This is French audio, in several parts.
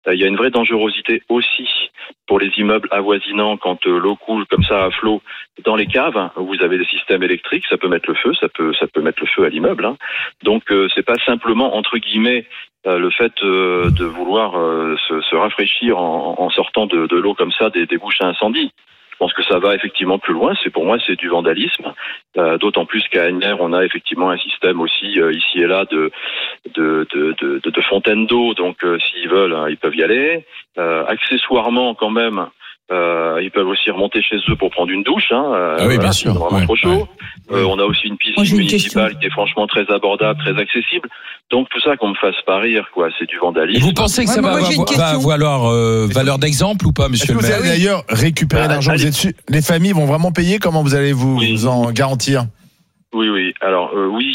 Il y a une vraie dangerosité aussi pour les immeubles avoisinants quand l'eau coule comme ça à flot dans les caves. Vous avez des systèmes électriques, ça peut mettre le feu, ça peut mettre le feu à l'immeuble. Donc c'est pas simplement entre guillemets le fait de vouloir se rafraîchir en sortant de l'eau comme ça des bouches à incendie. Je pense que ça va effectivement plus loin. Pour moi, c'est du vandalisme. D'autant plus qu'à Asnières, on a effectivement un système aussi ici et là de fontaines d'eau. Donc, s'ils veulent, ils peuvent y aller. Accessoirement, quand même, ils peuvent aussi remonter chez eux pour prendre une douche. Oui, bien sûr. C'est vraiment trop chaud. On a aussi une piscine municipale qui est franchement très abordable, très accessible. Donc tout ça qu'on me fasse pas rire, quoi, c'est du vandalisme. Et vous pensez que ça va avoir valeur d'exemple ou pas, monsieur le maire? Vous allez d'ailleurs récupérer l'argent. Les familles vont vraiment payer? Comment vous allez vous en garantir? Oui. Alors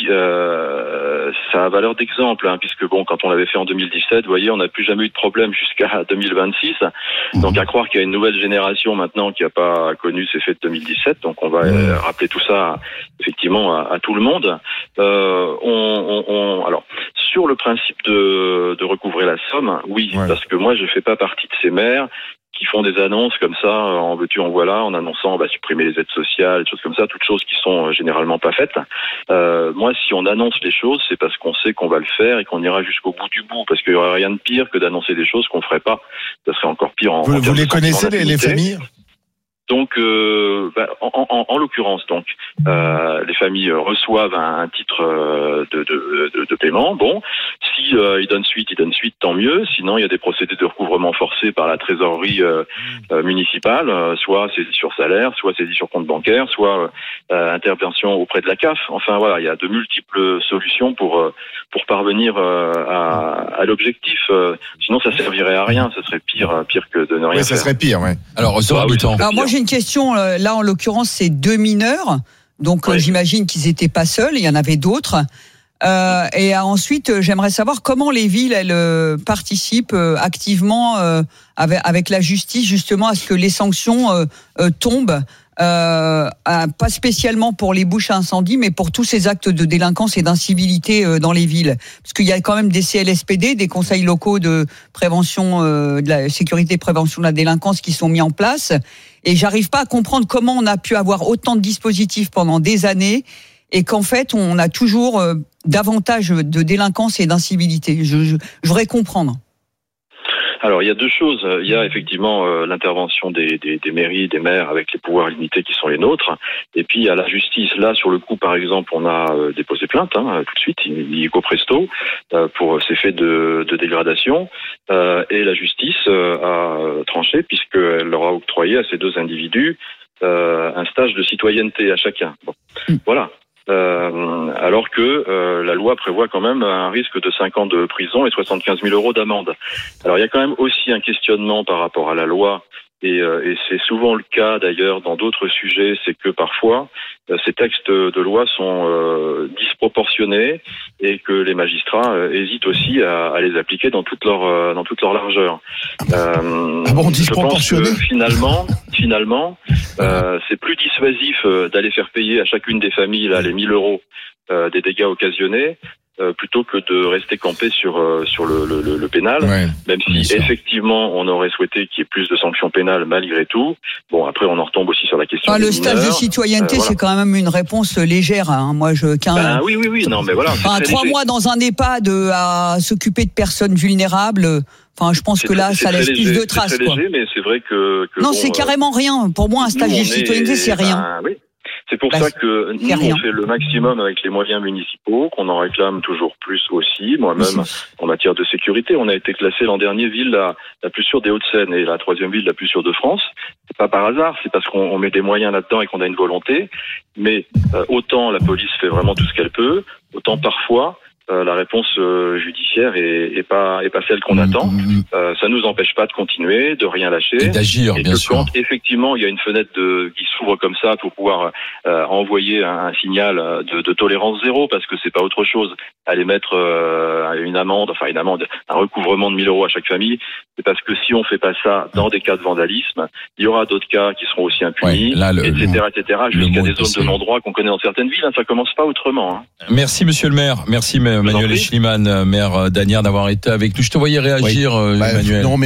ça a valeur d'exemple, puisque quand on l'avait fait en 2017, vous voyez, on n'a plus jamais eu de problème jusqu'à 2026. Donc à croire qu'il y a une nouvelle génération maintenant qui n'a pas connu ces faits de 2017. Donc on va rappeler tout ça effectivement à tout le monde. Alors sur le principe de recouvrer la somme, parce que moi je fais pas partie de ces maires qui font des annonces comme ça, en veux-tu, en voilà, en annonçant on va supprimer les aides sociales, des choses comme ça, toutes choses qui sont généralement pas faites. Moi, si on annonce les choses, c'est parce qu'on sait qu'on va le faire et qu'on ira jusqu'au bout du bout, parce qu'il y aurait rien de pire que d'annoncer des choses qu'on ferait pas. Ça serait encore pire Vous les connaissez, les familles? Donc, en l'occurrence, les familles reçoivent un titre de paiement. Bon, si ils donnent suite, tant mieux. Sinon, il y a des procédés de recouvrement forcé par la trésorerie municipale, soit saisie sur salaire, soit saisie sur compte bancaire, soit intervention auprès de la CAF. Enfin voilà, il y a de multiples solutions pour parvenir à l'objectif. Sinon, ça servirait à rien. Ça serait pire que de ne rien faire. Ça serait pire, ouais. Alors, moi, j'ai une question. Là, en l'occurrence, c'est 2 mineurs. Donc, j'imagine qu'ils n'étaient pas seuls. Il y en avait d'autres. Et ensuite, j'aimerais savoir comment les villes, elles participent activement avec la justice, justement, à ce que les sanctions tombent. Pas spécialement pour les bouches à incendie, mais pour tous ces actes de délinquance et d'incivilité dans les villes. Parce qu'il y a quand même des CLSPD, des conseils locaux de prévention de la sécurité et prévention de la délinquance qui sont mis en place. Et j'arrive pas à comprendre comment on a pu avoir autant de dispositifs pendant des années et qu'en fait, on a toujours davantage de délinquance et d'incivilité. Je voudrais comprendre. Alors, il y a deux choses. Il y a effectivement l'intervention des mairies, des maires avec les pouvoirs limités qui sont les nôtres. Et puis, il y a la justice. Là, sur le coup, par exemple, on a déposé plainte tout de suite, illico presto, pour ces faits de dégradation. Et la justice a tranché puisqu'elle leur a octroyé à ces deux individus un stage de citoyenneté à chacun. Bon. Voilà. Alors que la loi prévoit quand même un risque de 5 ans de prison et 75 000 € d'amende. Alors il y a quand même aussi un questionnement par rapport à la loi, et c'est souvent le cas d'ailleurs dans d'autres sujets, c'est que parfois ces textes de loi sont disproportionnés et que les magistrats hésitent aussi à les appliquer dans toute leur largeur. Disproportionné ? Je pense que finalement, c'est plus dissuasif d'aller faire payer à chacune des familles les 1 000 € des dégâts occasionnés plutôt que de rester campé sur le pénal, même si effectivement on aurait souhaité qu'il y ait plus de sanctions pénales malgré tout. Bon, après on en retombe aussi sur la question des le stage mineurs. de citoyenneté, c'est quand même une réponse légère. Moi, oui, non, mais voilà. 3 mois dans un EHPAD à s'occuper de personnes vulnérables. Enfin, je pense que là, ça laisse plus de traces. C'est très léger, mais c'est vrai que non, c'est carrément rien. Pour moi, un stage de citoyenneté, c'est rien. Oui. C'est pour ça que nous, on fait le maximum avec les moyens municipaux, qu'on en réclame toujours plus aussi. Moi-même, en matière de sécurité, on a été classé l'an dernier ville la plus sûre des Hauts-de-Seine et la 3e ville la plus sûre de France. C'est pas par hasard, c'est parce qu'on met des moyens là-dedans et qu'on a une volonté. Mais autant la police fait vraiment tout ce qu'elle peut, autant parfois la réponse judiciaire est pas celle qu'on attend. Ça nous empêche pas de continuer, de rien lâcher, et d'agir, et bien que sûr. Quand effectivement il y a une fenêtre qui s'ouvre comme ça pour pouvoir envoyer un signal de tolérance zéro, parce que c'est pas autre chose, aller mettre un recouvrement de 1 000 € à chaque famille, c'est parce que si on fait pas ça dans des cas de vandalisme, il y aura d'autres cas qui seront aussi impunis, etc., jusqu'à des zones de non-droit qu'on connaît dans certaines villes. Ça commence pas autrement. Merci, monsieur le maire. Merci, Manuel Aeschlimann, maire d'Asnières, d'avoir été avec nous. Je te voyais réagir, Emmanuel. Non, mais